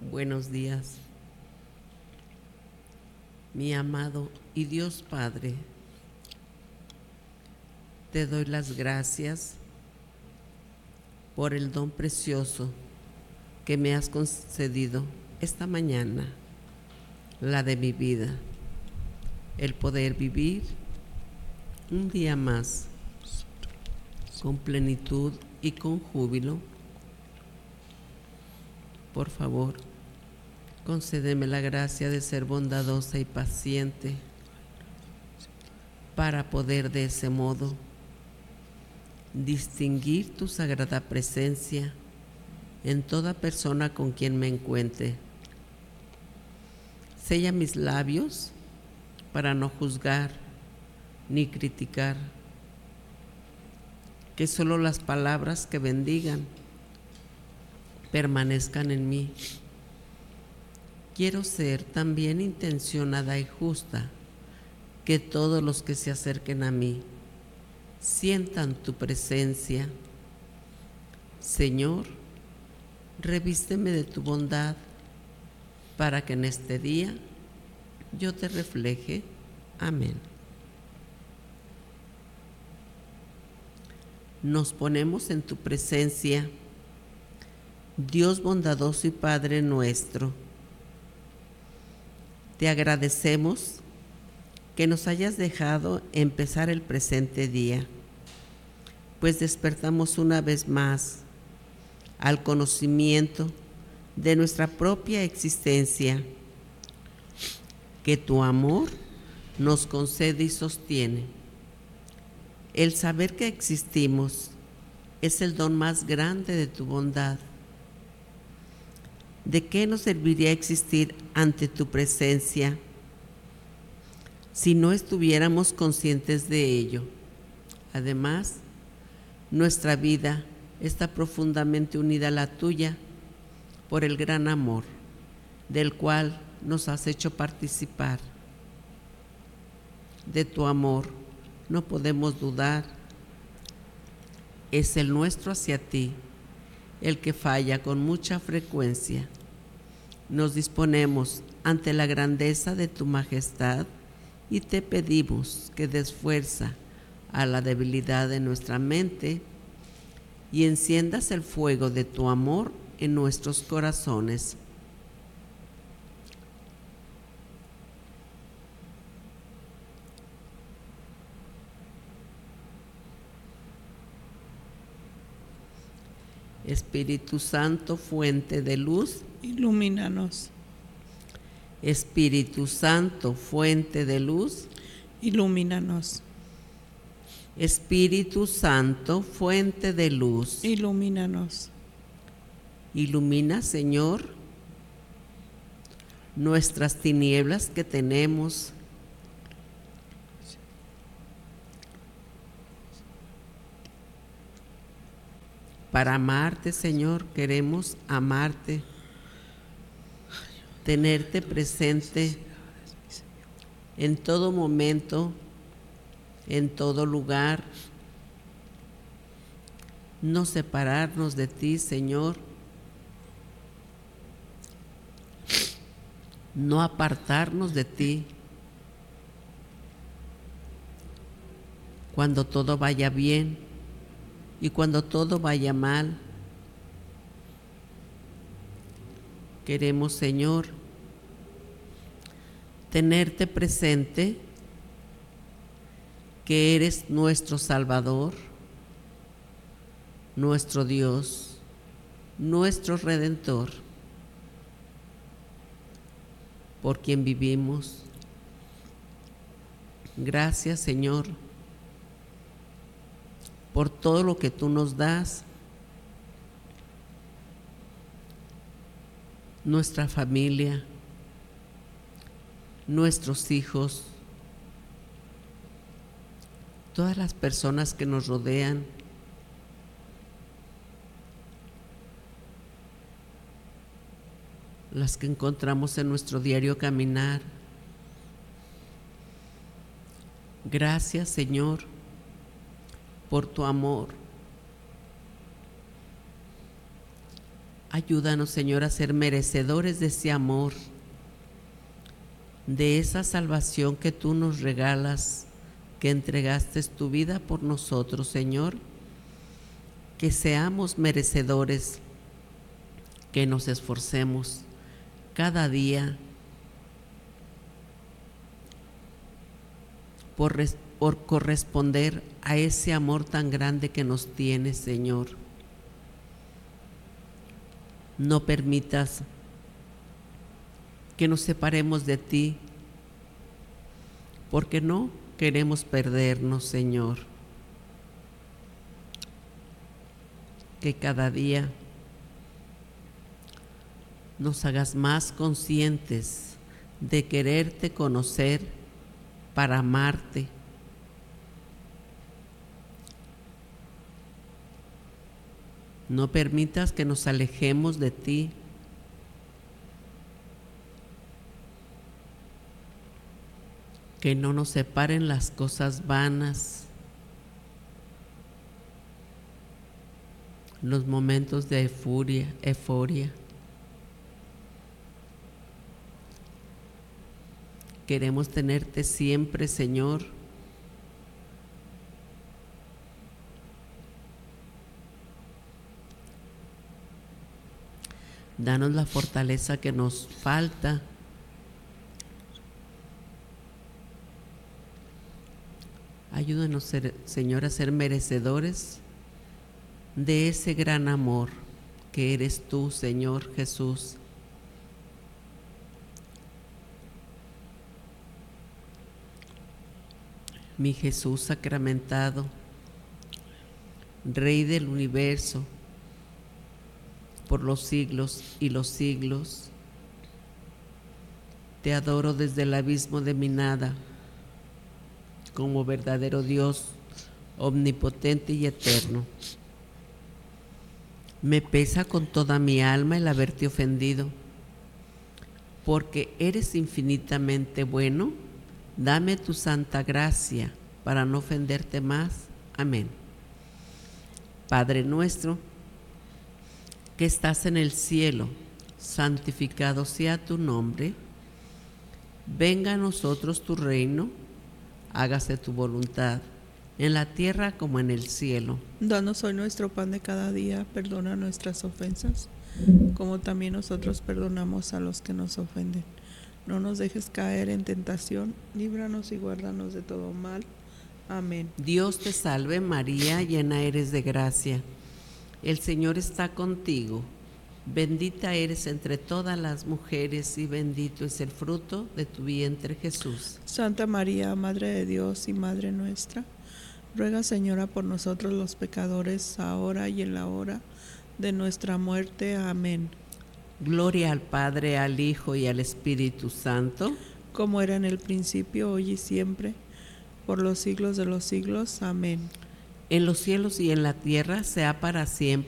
Buenos días, mi amado y Dios Padre. Te doy las gracias por el don precioso que me has concedido esta mañana, la de mi vida, el poder vivir un día más con plenitud y con júbilo. Por favor, concédeme la gracia de ser bondadosa y paciente para poder de ese modo distinguir tu sagrada presencia en toda persona con quien me encuentre. Sella mis labios para no juzgar ni criticar, que solo las palabras que bendigan permanezcan en mí. Quiero ser tan bien intencionada y justa que todos los que se acerquen a mí sientan tu presencia. Señor, revísteme de tu bondad para que en este día yo te refleje. Amén. Nos ponemos en tu presencia, Dios bondadoso y Padre nuestro. Te agradecemos que nos hayas dejado empezar el presente día, pues despertamos una vez más al conocimiento de nuestra propia existencia, que tu amor nos concede y sostiene. El saber que existimos es el don más grande de tu bondad. ¿De qué nos serviría existir ante tu presencia si no estuviéramos conscientes de ello? Además, nuestra vida está profundamente unida a la tuya por el gran amor del cual nos has hecho participar. De tu amor no podemos dudar. Es el nuestro hacia ti el que falla con mucha frecuencia. Nos disponemos ante la grandeza de tu majestad y te pedimos que des fuerza a la debilidad de nuestra mente y enciendas el fuego de tu amor en nuestros corazones. Espíritu Santo, fuente de luz, ilumínanos. Espíritu Santo, fuente de luz, Ilumínanos. Espíritu Santo, fuente de luz, Ilumínanos. ilumina, Señor, nuestras tinieblas que tenemos. Para amarte, Señor, queremos amarte, tenerte presente en todo momento, en todo lugar, no separarnos de ti, Señor, no apartarnos de ti. Cuando todo vaya bien y cuando todo vaya mal, queremos, Señor, tenerte presente, que eres nuestro Salvador, nuestro Dios, nuestro Redentor, por quien vivimos. Gracias, Señor, por todo lo que tú nos das, nuestra familia, nuestros hijos, todas las personas que nos rodean, las que encontramos en nuestro diario caminar. Gracias, Señor, por tu amor. Ayúdanos, Señor, a ser merecedores de ese amor, de esa salvación que tú nos regalas, que entregaste tu vida por nosotros, Señor. Que seamos merecedores, que nos esforcemos cada día por corresponder a ese amor tan grande que nos tienes, Señor. No permitas que nos separemos de ti, porque no queremos perdernos, Señor. Que cada día nos hagas más conscientes de quererte conocer para amarte. No permitas que nos alejemos de ti. Que no nos separen las cosas vanas, los momentos de euforia. Queremos tenerte siempre, Señor. Danos la fortaleza que nos falta. Ayúdanos, Señor, a ser merecedores de ese gran amor que eres tú, Señor Jesús. Mi Jesús sacramentado, Rey del universo, por los siglos y los siglos, te adoro desde el abismo de mi nada, como verdadero Dios, omnipotente y eterno. Me pesa con toda mi alma el haberte ofendido, porque eres infinitamente bueno. Dame tu santa gracia para no ofenderte más. Amén. Padre nuestro, que estás en el cielo, santificado sea tu nombre. Venga a nosotros tu reino, hágase tu voluntad, en la tierra como en el cielo. Danos hoy nuestro pan de cada día, perdona nuestras ofensas, como también nosotros perdonamos a los que nos ofenden. No nos dejes caer en tentación, líbranos y guárdanos de todo mal. Amén. Dios te salve María, llena eres de gracia. El Señor está contigo. Bendita eres entre todas las mujeres y bendito es el fruto de tu vientre, Jesús. Santa María, Madre de Dios y Madre nuestra, ruega, Señora, por nosotros los pecadores, ahora y en la hora de nuestra muerte. Amén. Gloria al Padre, al Hijo y al Espíritu Santo, como era en el principio, hoy y siempre, por los siglos de los siglos. Amén. en los cielos y en la tierra, sea para siempre